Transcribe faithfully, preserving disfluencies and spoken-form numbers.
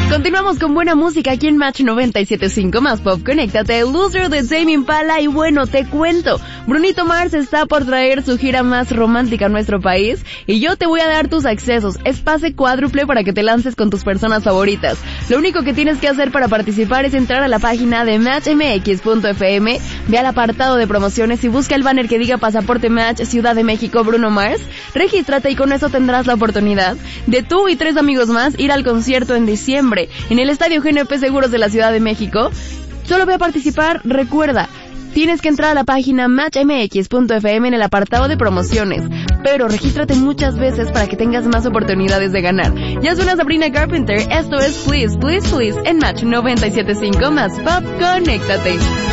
Continuamos con buena música aquí en Match noventa y siete punto cinco más Pop. Conéctate, Loser de Tame Impala. Y bueno, te cuento, Brunito Mars está por traer su gira más romántica a nuestro país y yo te voy a dar tus accesos. Es pase cuádruple para que te lances con tus personas favoritas. Lo único que tienes que hacer para participar es entrar a la página de match m x punto f m, ve al apartado de promociones y busca el banner que diga Pasaporte Match Ciudad de México Bruno Mars. Regístrate y con eso tendrás la oportunidad de tú y tres amigos más ir al concierto en diciembre en el Estadio G N P Seguros de la Ciudad de México. Solo ve a participar, recuerda, tienes que entrar a la página match m x punto f m en el apartado de promociones, pero regístrate muchas veces para que tengas más oportunidades de ganar. Ya suena Sabrina Carpenter, esto es Please, Please, Please en Match noventa y siete punto cinco más Pop. Conéctate.